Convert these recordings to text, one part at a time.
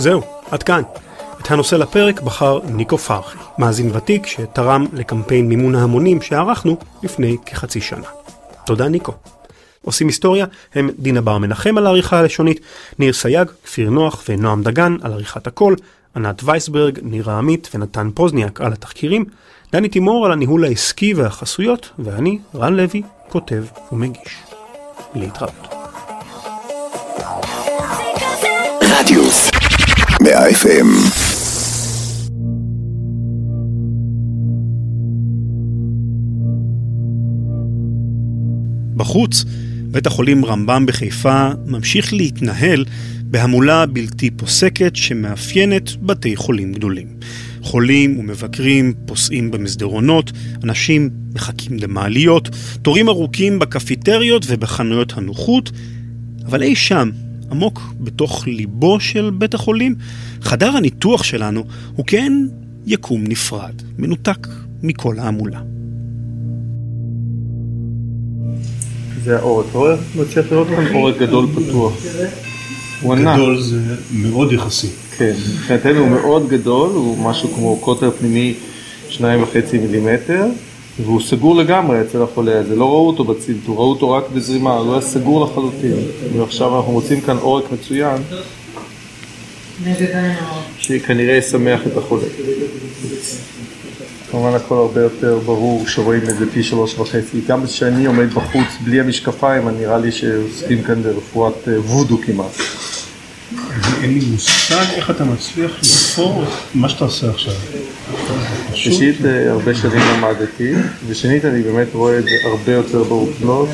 זהו, עד כאן. את הנושא לפרק בחר ניקו פרחי, מאזין ותיק שתרם לקמפיין מימון ההמונים שערכנו לפני כחצי שנה. תודה ניקו. עושים היסטוריה הם דינה בר מנחם על העריכה הלשונית, ניר סייג, כפיר נוח ונועם דגן על עריכת הקול, ענת וייסברג, נירה עמית ונתן פוזניאק על התחקירים, דני תימור על הניהול העסקי והחסויות, ואני, רן לוי, כותב ומגיש. להתראות. רדיוס 100 FM. בחוץ, בית החולים רמב"ם בחיפה ממשיך להתנהל בהמולה בלתי פוסקת שמאפיינת בתי חולים גדולים. חולים ומבקרים פוסעים במסדרונות, אנשים מחכים למעליות, תורים ארוכים בקפיטריות ובחנויות הנוחות, אבל אי שם, עמוק בתוך ליבו של בית החולים, חדר הניתוח שלנו הוא כן יקום נפרד, מנותק מכל ההמולה. זה העורק, העורק מצליח לראות כאן עורק גדול פתוח. הוא ענק. גדול זה מאוד יחסי. כן, מבחינתנו הוא מאוד גדול, הוא משהו כמו קוטר פנימי 2.5 מילימטר, והוא סגור לגמרי אצל החולה, זה לא ראו אותו בצילטור, ראו אותו רק בזרימה, הוא היה סגור לחלוטין. ועכשיו אנחנו מוצאים כאן עורק מצוין, שכנראה ישמח את החולה. כמובן הכל הרבה יותר ברור שרואים את זה פי 3.5. גם כשאני עומד בחוץ בלי המשקפיים, נראה לי שעוסקים כאן ברפואת וודו כמעט. אין לי מושג איך אתה מצליח לפור את מה שאתה עושה עכשיו. ראשית, הרבה שנים למדתי, ושנית אני באמת רואה את זה הרבה יותר ברור. לא,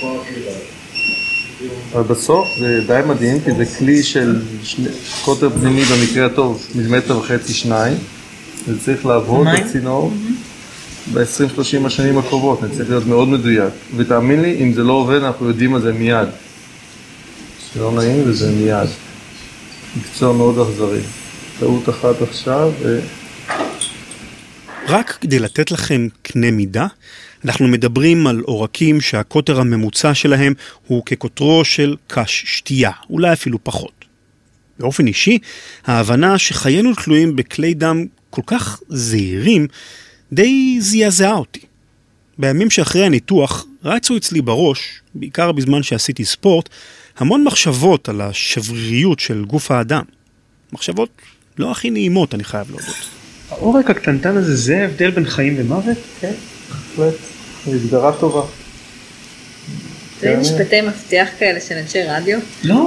אבל בסוף זה די מדהים, כי זה כלי של קוטר פנימי במקרה הטוב, 1.5 מילימטר 2. זה צריך לעבוד בצינור ב-20-30 השנים הקרובות, זה צריך להיות מאוד מדויק. ותאמין לי, אם זה לא עובד, אנחנו יודעים על זה מיד. זה לא נעים וזה מיד. מקצוע מאוד אכזרי. טעות אחת עכשיו רק כדי לתת לכם קנה מידה, אנחנו מדברים על עורקים שהקוטר הממוצע שלהם הוא כקוטרו של קש שתייה, אולי אפילו פחות. באופן אישי, ההבנה שחיינו תלויים בכלי דם כל כך זהירים, די זעזעה אותי. בימים שאחרי הניתוח רצו אצלי בראש, בעיקר בזמן שעשיתי ספורט, המון מחשבות על השבריריות של גוף האדם. מחשבות לא הכי נעימות, אני חייב להודות. העורק הקטנטן הזה, זה הבדל בין חיים ומוות? כן, בהחלט. הגדרה טובה. זה משפטי מפתח כאלה של אנשי רדיו? לא.